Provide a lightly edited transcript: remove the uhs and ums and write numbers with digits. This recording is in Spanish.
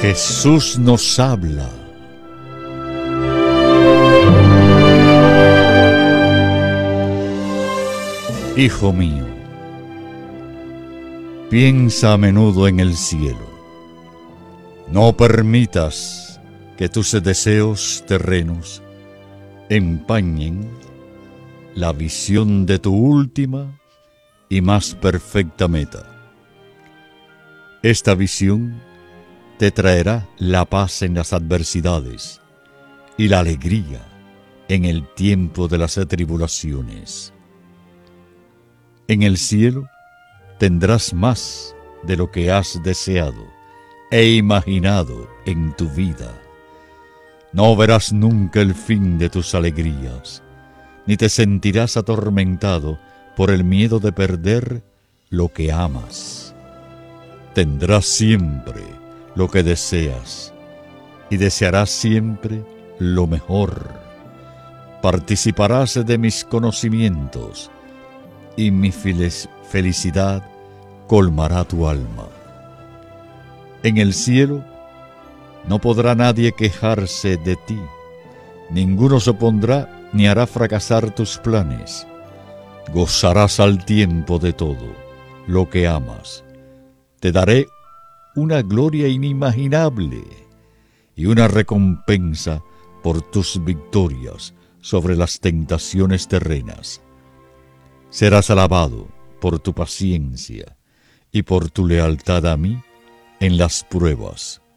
Jesús nos habla. Hijo mío, piensa a menudo en el cielo. No permitas que tus deseos terrenos empañen la visión de tu última y más perfecta meta. Esta visión te traerá la paz en las adversidades y la alegría en el tiempo de las tribulaciones. En el cielo tendrás más de lo que has deseado e imaginado en tu vida. No verás nunca el fin de tus alegrías, ni te sentirás atormentado por el miedo de perder lo que amas. Tendrás siempre lo que deseas y desearás siempre lo mejor. Participarás de mis conocimientos y mi felicidad colmará tu alma. En el cielo no podrá nadie quejarse de ti, ninguno se opondrá ni hará fracasar tus planes. Gozarás al tiempo de todo lo que amas. Te daré una gloria inimaginable y una recompensa por tus victorias sobre las tentaciones terrenas. Serás alabado por tu paciencia y por tu lealtad a mí en las pruebas.